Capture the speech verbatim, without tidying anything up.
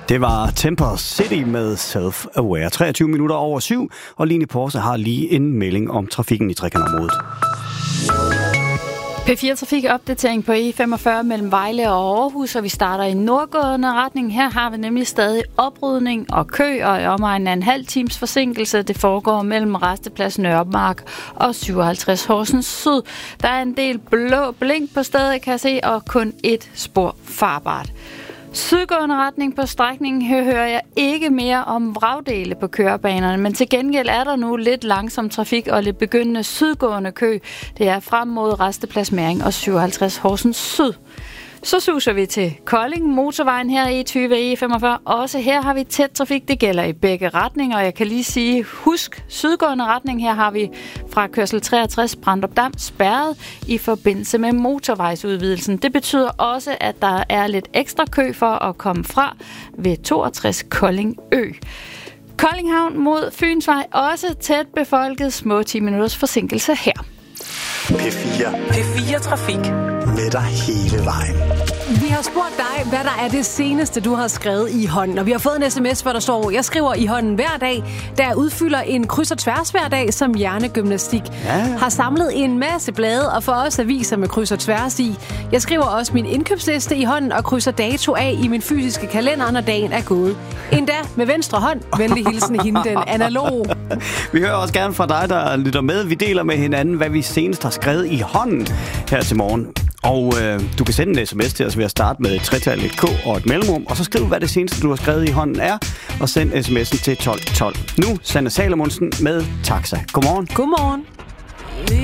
Det var Temper City med Self-Aware. treogtyve minutter over syv, og Line Porse har lige en melding om trafikken i Trekantområdet. P fire Trafik-opdatering på E femogfyrre mellem Vejle og Aarhus, og vi starter i nordgående retning. Her har vi nemlig stadig oprydning og kø, og i omegnen af en halv times forsinkelse. Det foregår mellem Rasteplads Nørremark og syvoghalvtreds Horsens Syd. Der er en del blå blink på stedet, kan jeg se, og kun et spor farbart. Sydgående retning på strækningen, her hører jeg ikke mere om vragdele på kørebanerne, men til gengæld er der nu lidt langsom trafik og lidt begyndende sydgående kø. Det er frem mod Rasteplads Mæring og syvoghalvtreds Horsens Syd. Så suser vi til Kolding, motorvejen her E tyve E femogfyrre. Også her har vi tæt trafik. Det gælder i begge retninger, og jeg kan lige sige, husk sydgående retning. Her har vi fra kørsel treogtres Brandrup Dam spærret i forbindelse med motorvejsudvidelsen. Det betyder også, at der er lidt ekstra kø for at komme fra ved toogtres Kolding Ø. Kolding Havn mod Fynsvej, også tæt befolket, små ti minutters forsinkelse her. P fire. P fire Trafik. Med dig hele vejen. Vi har spurgt dig, hvad der er det seneste, du har skrevet i hånden. Og vi har fået en sms, hvor der står, jeg skriver i hånden hver dag, der udfylder en kryds og tværs hver dag som hjernegymnastik. Ja. Har samlet en masse blade og får også aviser med kryds og tværs i. Jeg skriver også min indkøbsliste i hånden og krydser dato af i min fysiske kalender, når dagen er gået. Endda med venstre hånd. Venlig hilsen hende, den analog. Vi hører også gerne fra dig, der lytter med. Vi deler med hinanden, hvad vi senest har skrevet i hånden her til morgen. Og øh, du kan sende en sms til os ved at starte med et tretal, et K og et mellemrum, og så skriv, hvad det seneste, du har skrevet i hånden er, og send sms'en til tolv tolv. Nu, Sanne Salomonsen med Taxa. Godmorgen. Godmorgen.